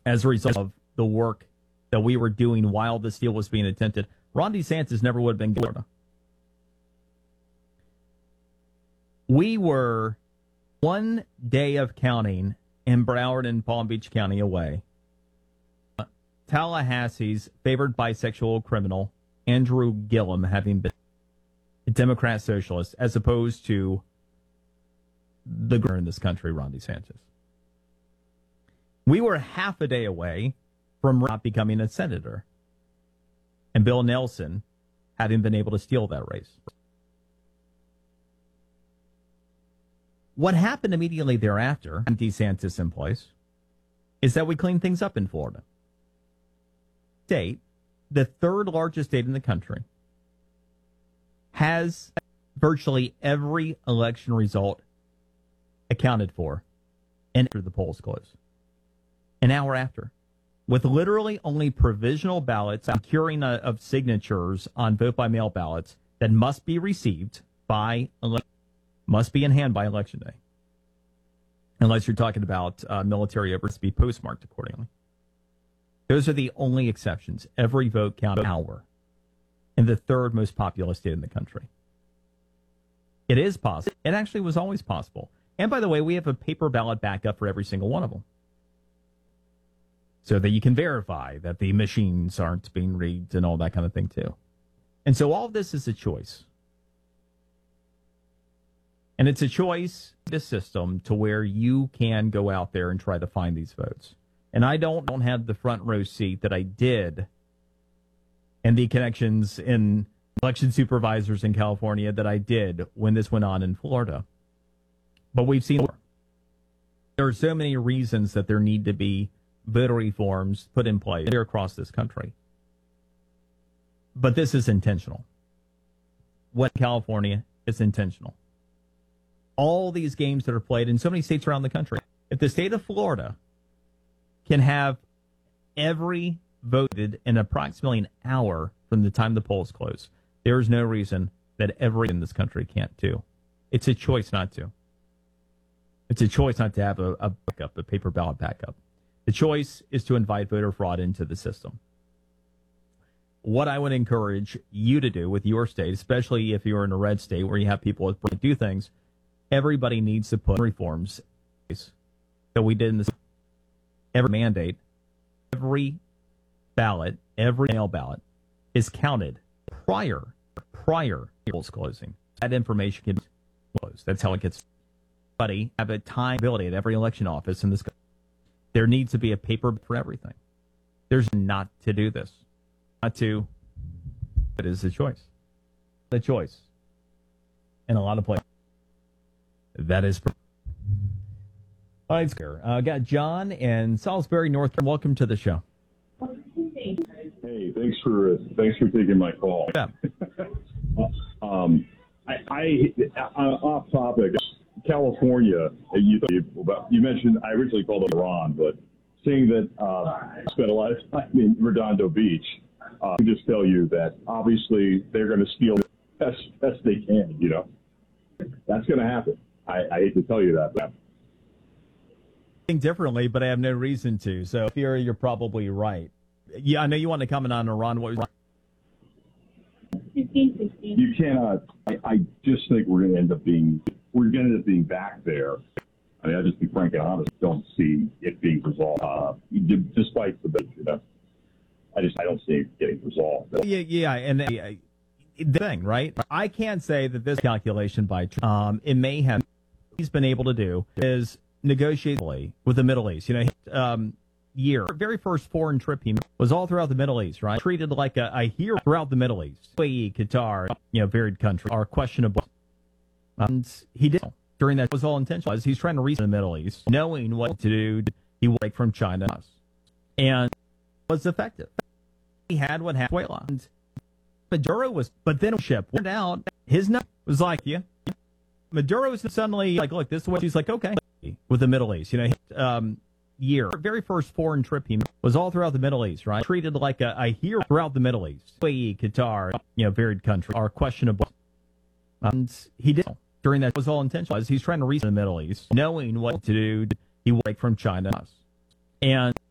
as a result of the work that we were doing while this deal was being attempted, Ron DeSantis never would have been Florida. We were one day of counting in Broward and Palm Beach County away. Tallahassee's favored bisexual criminal, Andrew Gillum, having been a Democrat socialist, as opposed to the governor in this country, Ron DeSantis. We were half a day away from not becoming a senator, and Bill Nelson having been able to steal that race. What happened immediately thereafter, DeSantis in place, is that we cleaned things up in Florida. State, the third largest state in the country, has virtually every election result accounted for and after the polls close. An hour after, with literally only provisional ballots and curing of signatures on vote-by-mail ballots that must be received must be in hand by Election Day. Unless you're talking about military overs to be postmarked accordingly. Those are the only exceptions. Every vote counted an hour in the third most populous state in the country. It is possible. It actually was always possible. And by the way, we have a paper ballot backup for every single one of them, so that you can verify that the machines aren't being rigged and all that kind of thing too. And so all of this is a choice. And it's a choice, this system, to where you can go out there and try to find these votes. And I don't have the front row seat that I did and the connections in election supervisors in California that I did when this went on in Florida. But we've seen more. There are so many reasons that there need to be voter reforms put in place across this country. But this is intentional. What in California is intentional. All these games that are played in so many states around the country. If the state of Florida can have every voted in approximately an hour from the time the polls close, there is no reason that every in this country can't do. It's a choice not to. It's a choice not to have a backup, a paper ballot backup. The choice is to invite voter fraud into the system. What I would encourage you to do with your state, especially if you're in a red state where you have people that do things, everybody needs to put reforms that we did in this. Every mandate, every ballot, every mail ballot is counted prior to polls closing. That information can be closed. That's how it gets. Everybody have a time ability at every election office in this country. There needs to be a paper for everything. There's not to do this. Not to. It is a choice. The choice. In a lot of places. That is. All right, got John in Salisbury, North Carolina. Welcome to the show. Hey, thanks for taking my call. Yeah. I off topic. California. You mentioned. I originally called it Iran, but seeing that I spent a lot of time in Redondo Beach, I can just tell you that obviously they're going to steal the best they can. You know, that's going to happen. I hate to tell you that, but. Differently, but I have no reason to. So, Fury, you're probably right. Yeah, I know you want to comment on Iran. What was 15. You cannot. I just think we're going to end up being back there. I mean, I just be frank and honest. Don't see it being resolved. Despite the, you know, I don't see it getting resolved. Yeah, and the thing, right? I can't say that this calculation by it may have he's been able to do is negotiate with the Middle East. You know, very first foreign trip he made was all throughout the Middle East, right? Treated like a hero throughout the Middle East. UAE, Qatar, you know, varied countries are questionable. And he did during that was all intentional. As he's trying to reach the Middle East, knowing what to do, he will break from China, and was effective. He had what happened. And Maduro was, but then ship went out. His nut was like, yeah. Maduro was suddenly like, look, this is what he's like, okay. With the Middle East, you know, very first foreign trip he made was all throughout the Middle East, right? Treated like a hero throughout the Middle East. UAE, Qatar, you know, varied countries are questionable. And he did during that was all intentional. As he's trying to reach the Middle East, knowing what to do, he will break from China, and